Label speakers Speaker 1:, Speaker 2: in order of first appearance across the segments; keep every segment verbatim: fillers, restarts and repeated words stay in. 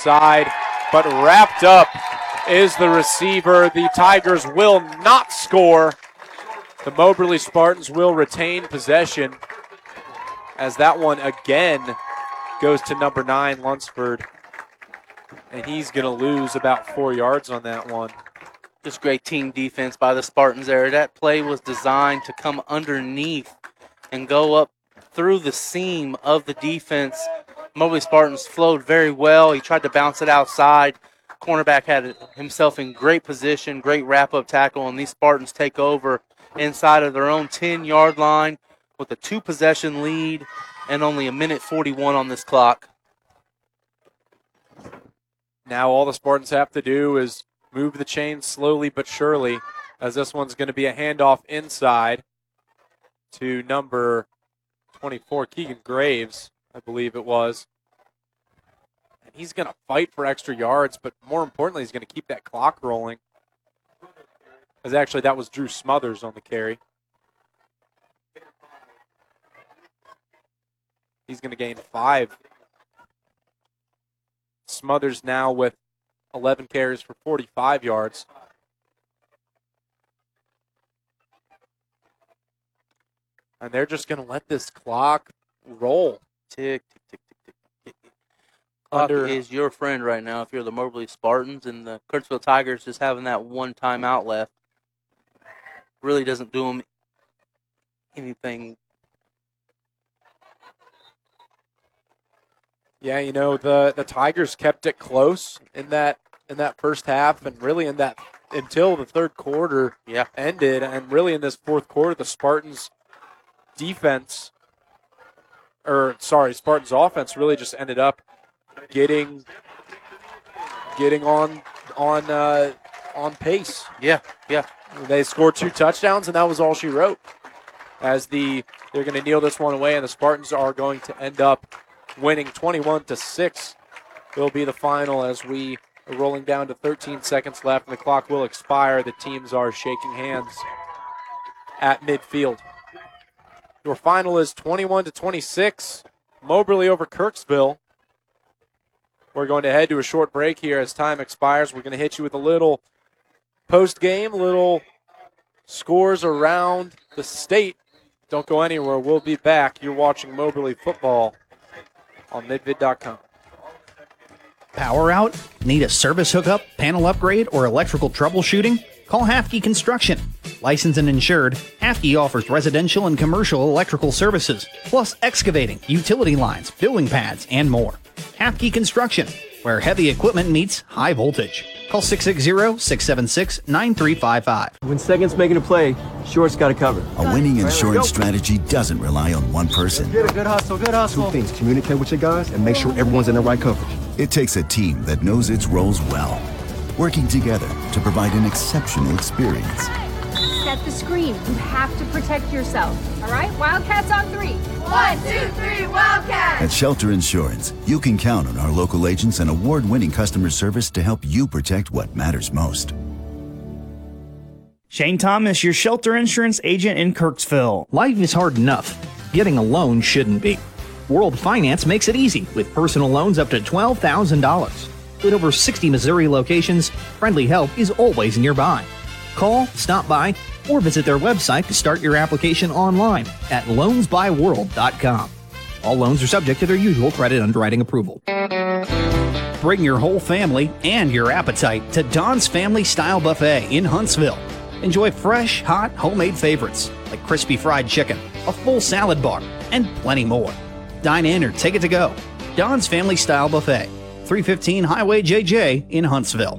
Speaker 1: side, but wrapped up is the receiver. The Tigers will not score. The Moberly Spartans will retain possession as that one again goes to number nine, Lunsford. And he's going to lose about four yards on that one.
Speaker 2: Just great team defense by the Spartans there. That play was designed to come underneath and go up through the seam of the defense. Moberly Spartans flowed very well. He tried to bounce it outside. Cornerback had himself in great position, great wrap-up tackle, and these Spartans take over inside of their own ten-yard line with a two-possession lead and only a minute forty-one on this clock.
Speaker 1: Now all the Spartans have to do is move the chains slowly but surely, as this one's going to be a handoff inside to number twenty-four, Keegan Graves, I believe it was. And he's going to fight for extra yards, but more importantly, he's going to keep that clock rolling. Because actually, that was Drew Smothers on the carry. He's going to gain five. Smothers now with eleven carries for forty-five yards. And they're just going to let this clock roll.
Speaker 2: Tick, tick, tick, tick, tick, tick. Clock
Speaker 1: Under,
Speaker 2: is your friend right now if you're the Moberly Spartans, and the Kirksville Tigers just having that one timeout left really doesn't do them anything.
Speaker 1: Yeah, you know, the, the Tigers kept it close in that in that first half, and really in that until the third quarter
Speaker 2: yeah.
Speaker 1: ended, and really in this fourth quarter, the Spartans defense, or sorry, Spartans offense really just ended up getting getting on on uh, on pace.
Speaker 2: Yeah, yeah.
Speaker 1: They scored two touchdowns, and that was all she wrote. As the they're going to kneel this one away, and the Spartans are going to end up winning twenty-one to six. Will be the final as we are rolling down to thirteen seconds left, and the clock will expire. The teams are shaking hands at midfield. Your final is twenty-one to twenty-six. Moberly over Kirksville. We're going to head to a short break here as time expires. We're going to hit you with a little post-game, little scores around the state. Don't go anywhere. We'll be back. You're watching Moberly football on midvid dot com.
Speaker 3: Power out? Need a service hookup, panel upgrade, or electrical troubleshooting? Call Hafke Construction. Licensed and insured, Hafke offers residential and commercial electrical services, plus excavating, utility lines, building pads, and more. Hafke Construction, where heavy equipment meets high voltage. Call six six zero, six seven six, nine three five five.
Speaker 4: When second's making a play, short's got to cover.
Speaker 5: A winning insurance strategy doesn't rely on one person.
Speaker 4: Get a good hustle, good hustle.
Speaker 6: Two things: communicate with your guys and make sure everyone's in the right coverage.
Speaker 5: It takes a team that knows its roles well, working together to provide an exceptional experience.
Speaker 7: Set the screen. You have to protect yourself. All right? Wildcats on three. One, two, three, Wildcats!
Speaker 5: At Shelter Insurance, you can count on our local agents and award-winning customer service to help you protect what matters most.
Speaker 8: Shane Thomas, your shelter insurance agent in Kirksville.
Speaker 3: Life is hard enough. Getting a loan shouldn't be. World Finance makes it easy with personal loans up to twelve thousand dollars. With over sixty Missouri locations, friendly help is always nearby. Call, stop by, or visit their website to start your application online at loans by world dot com. All loans are subject to their usual credit underwriting approval. Bring your whole family and your appetite to Don's Family Style Buffet in Huntsville. Enjoy fresh, hot, homemade favorites like crispy fried chicken, a full salad bar, and plenty more. Dine in or take it to go. Don's Family Style Buffet, three fifteen Highway J J in Huntsville.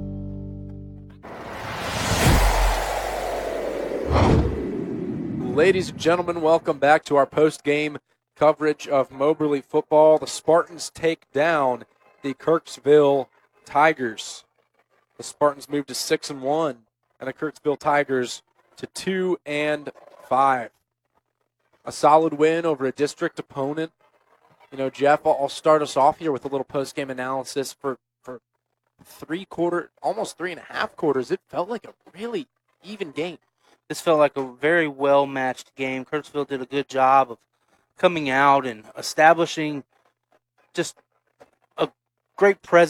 Speaker 1: Ladies and gentlemen, welcome back to our post-game coverage of Moberly football. The Spartans take down the Kirksville Tigers. The Spartans move to six and one, and the Kirksville Tigers to two and five. A solid win over a district opponent. You know, Jeff, I'll start us off here with a little post-game analysis. For for three quarter, almost three and a half quarters, it felt like a really even game.
Speaker 2: This felt like a very well-matched game. Kirksville did a good job of coming out and establishing just a great presence